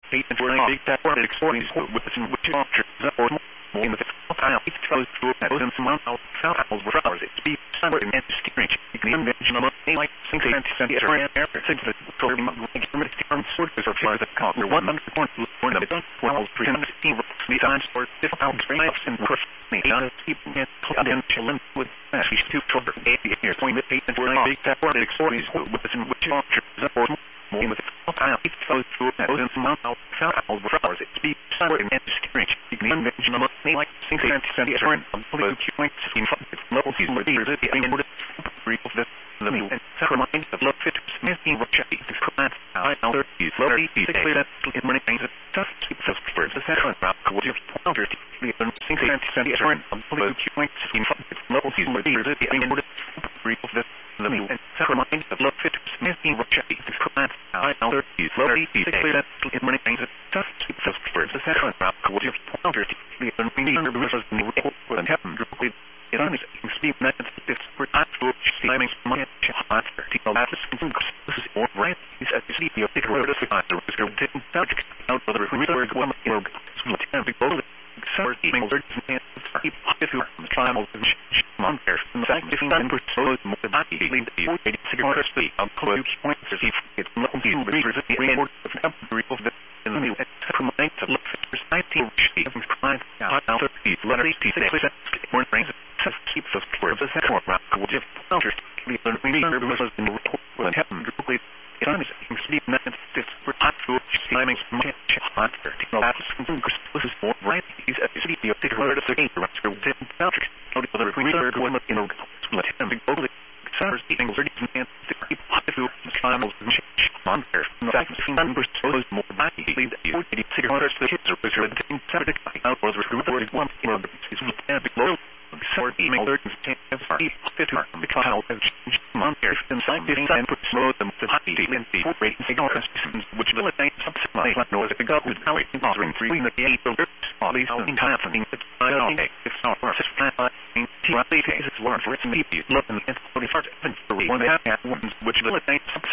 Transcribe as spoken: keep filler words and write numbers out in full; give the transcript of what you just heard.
Patent for a big tap for exporting with the which option or more in the file it throws through that was some out files were ours it speaks somewhere in steering you can invention of a like single anti air air since the program government term sort of flies that count one hundred point one of the twelve percent these times for different strengths and push me out of people get potential with that she's too short eight years point the patent for a big tap for exporting with the which option or more in the file it throws through that was some out files were ours it speaks somewhere in steering you can invention of a like single anti air air points in local season with the the brief of the the new and remind of love fit smithing workshop is class I other is slowly basically that in many things tough keep the first the second round with your founder the single anti air points in local season with the the brief of the the new and remind of love fit smithing workshop is class I other is slowly basically that in many things tough keep the first the second round with your founder the under versus the and happen to it on is speak that this for actual timing money hot to that is all right is at the city of the road of the taking subject out of the river one in the goal summer evening words and keep if you are trying to on there in fact if you can propose more than the lead the cigar speak on close points to see it's not the rivers of the rain of the in the new night of nineteen sheet of client out of the letter eighty-six more things keep those for the second round will just counter the remainder was in the report when happened directly it on is speak that this for actual timing much hot this is more right is at the city of the road of the game director with counter out of the remainder one in the let him be globally Sarah's eating thirty and keep hot to time of on there in fact numbers was more by the eighty cigarettes the kids are taking Saturday out was recruited one in the is with below Sort email third and fifty the child has on there inside the and put slow them to hot eating and the rate cigarettes which will attain subsequently like noise the government now it's bothering three in the eight filter all these in happening it's I don't know it's not worth it's flat in T R C cases were for its people look and forty-first and one half ones which will attain